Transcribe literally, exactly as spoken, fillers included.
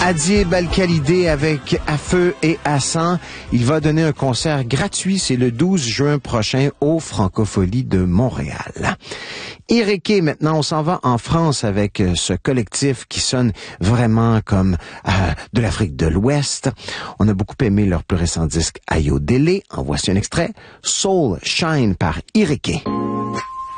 Adib Al-Khalidé avec À Feu et à Sang. Il va donner un concert gratuit, c'est le douze juin prochain au Francophonie de Montréal. Ireke, maintenant, on s'en va en France avec ce collectif qui sonne vraiment comme euh, de l'Afrique de l'Ouest. On a beaucoup aimé leur plus récent disque Ayodele. En voici un extrait. Soul Shine par Ireke.